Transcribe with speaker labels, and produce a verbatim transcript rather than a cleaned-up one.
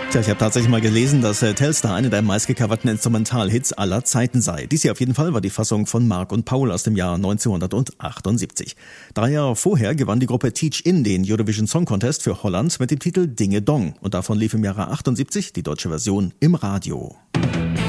Speaker 1: Tja, ich habe tatsächlich mal gelesen, dass äh, Telstar eine der meistgecoverten Instrumentalhits aller Zeiten sei. Dies hier auf jeden Fall war die Fassung von Mark und Paul aus dem Jahr neunzehnhundertachtundsiebzig. Drei Jahre vorher gewann die Gruppe Teach In den Eurovision Song Contest für Holland mit dem Titel Dinge Dong. Und davon lief im Jahre achtundsiebzig die deutsche Version im Radio.